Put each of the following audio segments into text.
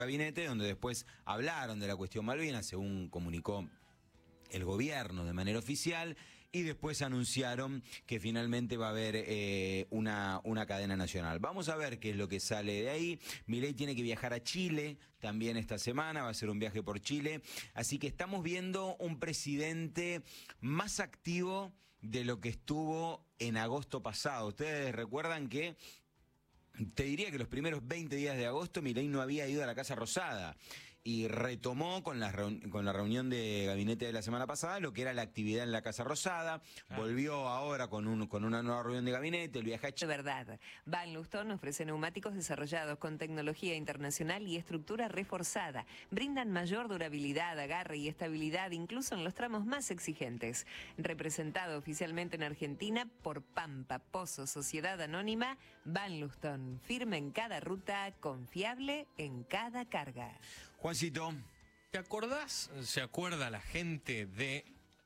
gabinete, donde después hablaron de la cuestión Malvinas, según comunicó el gobierno de manera oficial, y después anunciaron que finalmente va a haber una cadena nacional. Vamos a ver qué es lo que sale de ahí. Milei tiene que viajar a Chile también esta semana, va a hacer un viaje por Chile, así que estamos viendo un presidente más activo de lo que estuvo en agosto pasado. Ustedes recuerdan que te diría que los primeros 20 días de agosto Milei no había ido a la Casa Rosada y retomó con la reunión de gabinete de la semana pasada lo que era la actividad en la Casa Rosada. Volvió ahora con una nueva reunión de gabinete, el viaje a Chile. De verdad, Van Lustón ofrece neumáticos desarrollados con tecnología internacional y estructura reforzada. Brindan mayor durabilidad, agarre y estabilidad incluso en los tramos más exigentes. Representado oficialmente en Argentina por Pampa Pozo Sociedad Anónima, Van Lustón, firme en cada ruta, confiable en cada carga. Juancito, ¿te acordás? ¿Se acuerda la gente de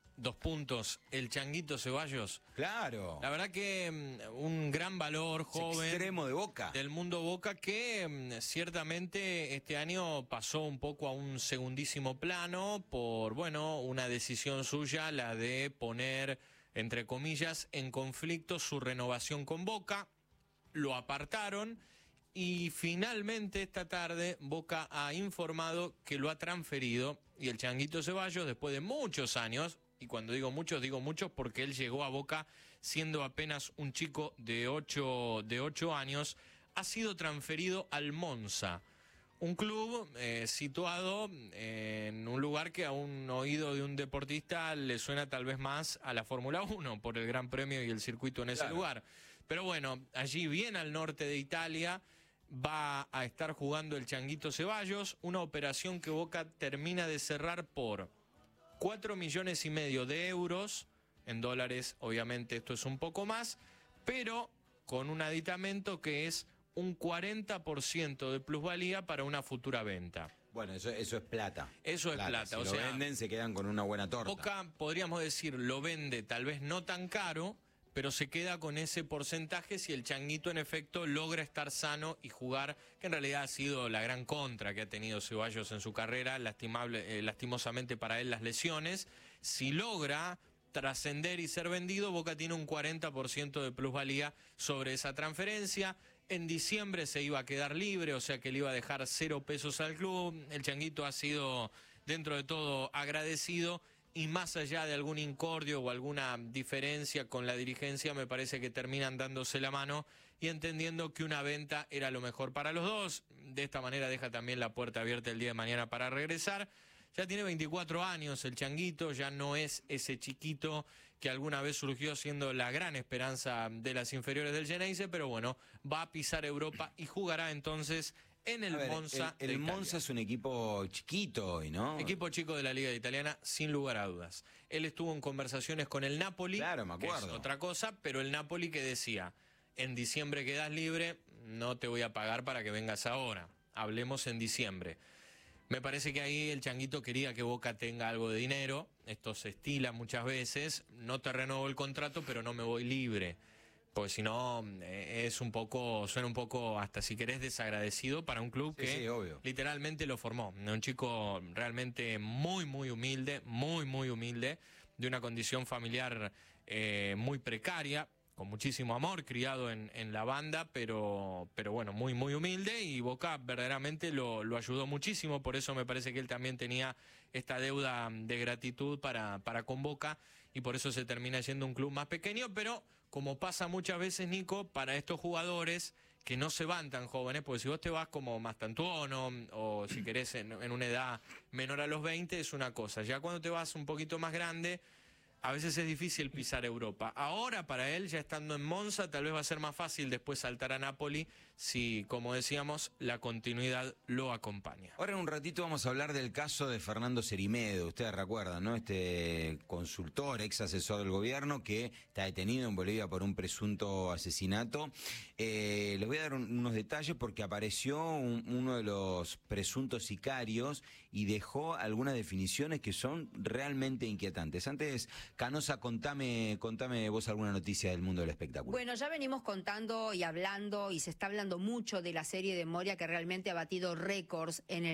el Changuito Ceballos? Claro. La verdad que un gran valor, joven. Extremo de Boca. Del mundo Boca que ciertamente este año pasó un poco a un segundísimo plano por, bueno, una decisión suya, la de poner, entre comillas, en conflicto su renovación con Boca. Lo apartaron. Y finalmente esta tarde Boca ha informado que lo ha transferido y el Changuito Ceballos, después de muchos años, y cuando digo muchos porque él llegó a Boca siendo apenas un chico de 8 años, ha sido transferido al Monza, un club situado en un lugar que a un oído de un deportista le suena tal vez más a la Fórmula 1 por el Gran Premio y el circuito en ese lugar. Pero bueno, allí bien al norte de Italia va a estar jugando el Changuito Ceballos, una operación que Boca termina de cerrar por 4,5 millones de euros, en dólares obviamente esto es un poco más, pero con un aditamento que es un 40% de plusvalía para una futura venta. Bueno, eso es plata. Eso es plata. Si o lo sea, venden, se quedan con una buena torta. Boca, podríamos decir, lo vende tal vez no tan caro, pero se queda con ese porcentaje si el Changuito en efecto logra estar sano y jugar, que en realidad ha sido la gran contra que ha tenido Ceballos en su carrera, lastimosamente para él las lesiones. Si logra trascender y ser vendido, Boca tiene un 40% de plusvalía sobre esa transferencia. En diciembre se iba a quedar libre, o sea que le iba a dejar 0 pesos al club. El Changuito ha sido, dentro de todo, agradecido. Y más allá de algún incordio o alguna diferencia con la dirigencia, me parece que terminan dándose la mano y entendiendo que una venta era lo mejor para los dos. De esta manera deja también la puerta abierta el día de mañana para regresar. Ya tiene 24 años el Changuito, ya no es ese chiquito que alguna vez surgió siendo la gran esperanza de las inferiores del Geneise, pero bueno, va a pisar Europa y jugará entonces en el Monza. El Monza es un equipo chiquito hoy, ¿no? Equipo chico de la Liga Italiana, sin lugar a dudas. Él estuvo en conversaciones con el Napoli, claro, me acuerdo, que es otra cosa, pero el Napoli que decía, en diciembre quedas libre, no te voy a pagar para que vengas ahora, hablemos en diciembre. Me parece que ahí el Changuito quería que Boca tenga algo de dinero, esto se estila muchas veces, no te renuevo el contrato, pero no me voy libre. Porque si no, suena un poco, hasta si querés, desagradecido para un club que literalmente lo formó. Un chico realmente muy humilde, muy humilde, de una condición familiar muy precaria, con muchísimo amor, criado en la banda, pero bueno, muy humilde, y Boca verdaderamente lo ayudó muchísimo. Por eso me parece que él también tenía esta deuda de gratitud para con Boca, y por eso se termina yendo a un club más pequeño, pero como pasa muchas veces, Nico, para estos jugadores que no se van tan jóvenes, porque si vos te vas como Mastantuono, o si querés en una edad menor a los 20, es una cosa. Ya cuando te vas un poquito más grande, a veces es difícil pisar Europa. Ahora para él, ya estando en Monza, tal vez va a ser más fácil después saltar a Napoli si, como decíamos, la continuidad lo acompaña. Ahora en un ratito vamos a hablar del caso de Fernando Cerimedo. Ustedes recuerdan, ¿no? Este consultor, ex asesor del gobierno que está detenido en Bolivia por un presunto asesinato. Les voy a dar unos detalles porque apareció uno de los presuntos sicarios y dejó algunas definiciones que son realmente inquietantes. Antes Canosa, contame vos alguna noticia del mundo del espectáculo. Bueno, ya venimos contando y hablando, y se está hablando mucho de la serie de Moria, que realmente ha batido récords en el